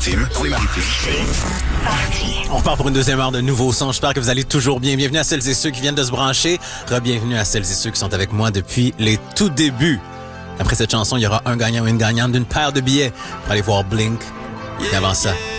maritime. On repart pour une deuxième heure de nouveaux sons. J'espère que vous allez toujours bien. Bienvenue à celles et ceux qui viennent de se brancher. Re-bienvenue à celles et ceux qui sont avec moi depuis les tout débuts. Après cette chanson, il y aura un gagnant ou une gagnante d'une paire de billets pour aller voir Blink. Et avant ça,